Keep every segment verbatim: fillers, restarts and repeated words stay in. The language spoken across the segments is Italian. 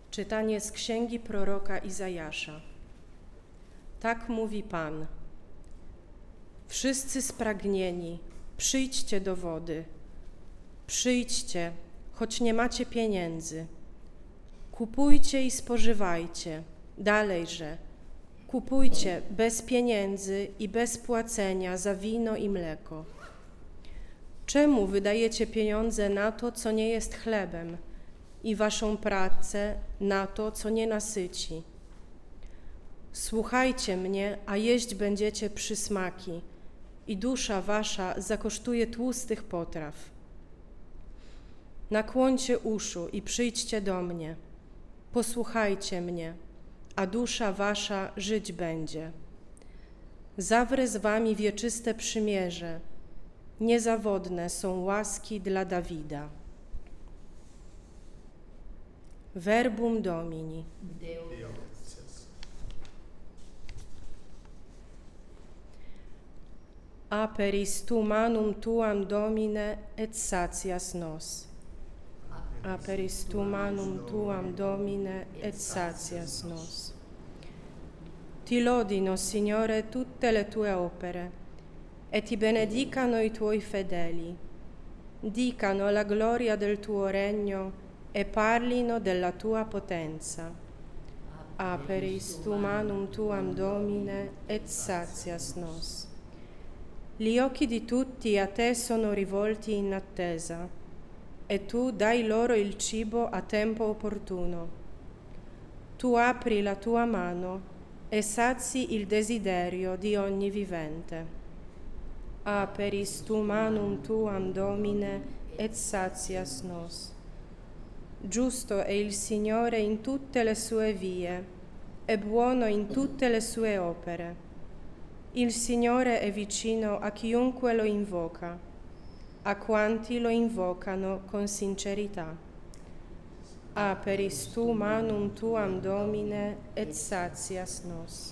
Czytanie z księgi proroka Izajasza. Tak mówi Pan. Wszyscy spragnieni, przyjdźcie do wody. Przyjdźcie, choć nie macie pieniędzy. Kupujcie i spożywajcie. Dalejże, kupujcie bez pieniędzy i bez płacenia za wino i mleko. Czemu wydajecie pieniądze na to, co nie jest chlebem, i waszą pracę na to, co nie nasyci? Słuchajcie mnie, a jeść będziecie przysmaki, i dusza wasza zakosztuje tłustych potraw. Nakłońcie uszu i przyjdźcie do mnie. Posłuchajcie mnie, a dusza wasza żyć będzie. Zawrę z wami wieczyste przymierze. Niezawodne są łaski dla Dawida. Verbum Domini. Aperis tu manum tuam, Domine, et satias nos. Aperis tu manum tuam, Domine, et satias nos. Ti lodino, Signore, tutte le tue opere, e ti benedicano i tuoi fedeli. Dicano la gloria del tuo regno e parlino della tua potenza. Aperis tu manum tuam, Domine, et satias nos. Gli occhi di tutti a te sono rivolti in attesa, e tu dai loro il cibo a tempo opportuno. Tu apri la tua mano e sazi il desiderio di ogni vivente. Aperis tu manum tuam, Domine, et satias nos. Giusto è il Signore in tutte le sue vie, e buono in tutte le sue opere. Il Signore è vicino a chiunque lo invoca, a quanti lo invocano con sincerità. Aperis tu manum tuam, Domine, et satias nos.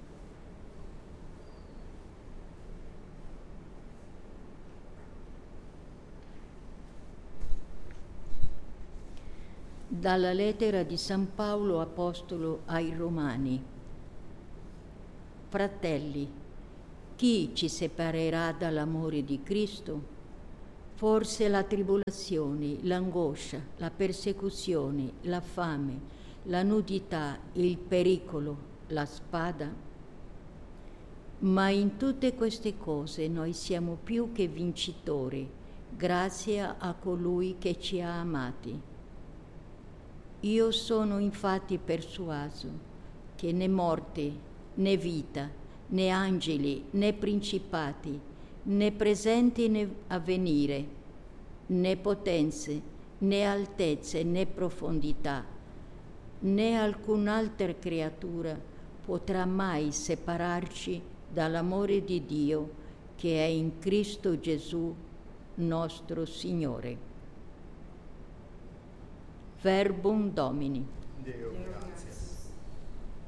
Dalla lettera di San Paolo Apostolo ai Romani. Fratelli, chi ci separerà dall'amore di Cristo? Forse la tribolazione, l'angoscia, la persecuzione, la fame, la nudità, il pericolo, la spada? Ma in tutte queste cose noi siamo più che vincitori, grazie a colui che ci ha amati. Io sono infatti persuaso che né morte, né vita, né angeli, né principati, né presenti né avvenire, né potenze, né altezze, né profondità, né alcun'altra creatura potrà mai separarci dall'amore di Dio che è in Cristo Gesù, nostro Signore. Verbum Domini. Deo, grazie.